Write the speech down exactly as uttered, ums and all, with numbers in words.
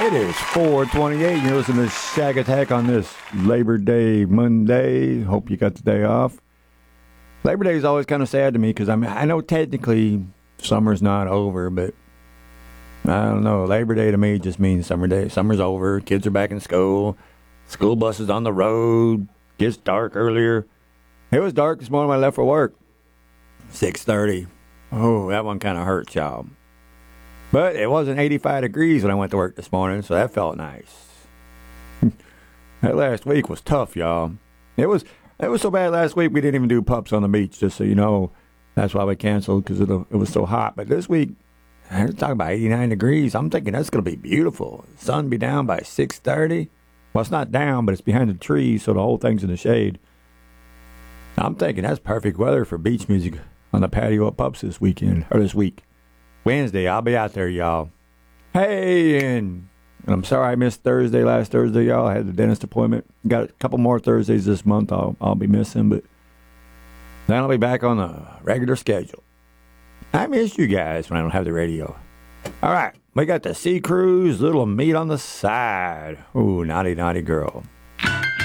It is four twenty-eight. You're listening to Shag Attack on this Labor Day Monday. Hope you got the day off. Labor Day is always kind of sad to me because I mean I know technically summer's not over, but I don't know. Labor Day to me just means summer day. Summer's over. Kids are back in school. School buses on the road. Gets dark earlier. It was dark this morning when I left for work. six thirty. Oh, that one kind of hurts, y'all. But it wasn't eighty-five degrees when I went to work this morning, so that felt nice. That last week was tough, y'all. It was it was so bad last week we didn't even do pups on the beach, just so you know. That's why we canceled, because it, it was so hot. But this week, they're talking about eighty-nine degrees. I'm thinking that's going to be beautiful. The sun be down by six thirty. Well, it's not down, but it's behind the trees, so the whole thing's in the shade. I'm thinking that's perfect weather for beach music on the patio at Pups this weekend, or this week. Wednesday, I'll be out there, y'all. Hey, and, and I'm sorry I missed Thursday, last Thursday, y'all. I had the dentist appointment. Got a couple more Thursdays this month I'll, I'll be missing, but then I'll be back on the regular schedule. I miss you guys when I don't have the radio. All right, we got the Sea Cruise, little meat on the side. Ooh, naughty, naughty girl.